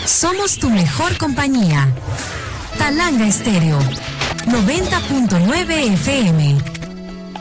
Somos tu mejor compañía. Talanga Estéreo, 90.9 FM.